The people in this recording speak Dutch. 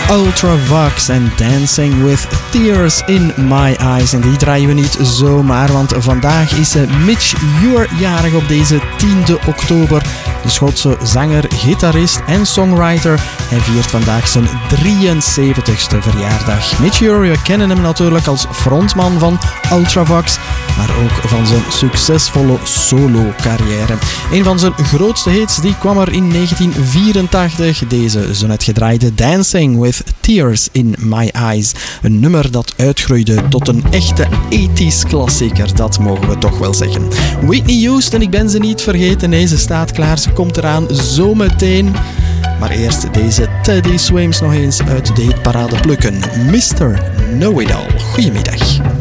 Ultravox en Dancing with Tears in My Eyes. En die draaien we niet zomaar, want vandaag is Midge Ure jarig op deze 10e oktober. De Schotse zanger, gitarist en songwriter. Hij viert vandaag zijn 73ste verjaardag. Midge Ure, we kennen hem natuurlijk als frontman van Ultravox, maar ook van zijn succesvolle solo-carrière. Een van zijn grootste hits die kwam er in 1984. Deze zo net gedraaide Dancing with Tears in My Eyes. Een nummer dat uitgroeide tot een echte 80s klassieker, dat mogen we toch wel zeggen. Whitney Houston, ik ben ze niet vergeten. Nee, ze staat klaar, ze komt eraan zometeen. Maar eerst deze Teddy Swims nog eens uit de hitparade plukken. Mr. Know-It-All. Goedemiddag.